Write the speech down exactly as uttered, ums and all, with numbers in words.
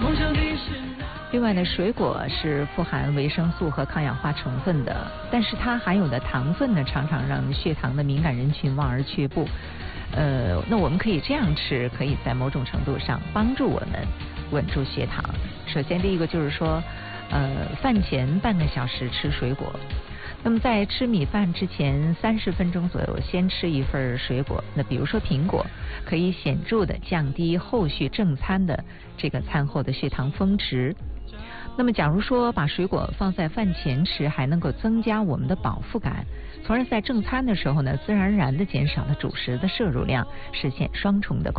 另外呢，水果是富含维生素和抗氧化成分的，但是它含有的糖分呢，常常让血糖的敏感人群望而却步。呃，那我们可以这样吃，可以在某种程度上帮助我们稳住血糖。首先，第一个就是说，呃，饭前半个小时吃水果。那么在吃米饭之前三十分钟左右，先吃一份水果。那比如说苹果，可以显著的降低后续正餐的这个餐后的血糖峰值。那么假如说把水果放在饭前吃，还能够增加我们的饱腹感，从而在正餐的时候呢，自然而然的减少了主食的摄入量，实现双重的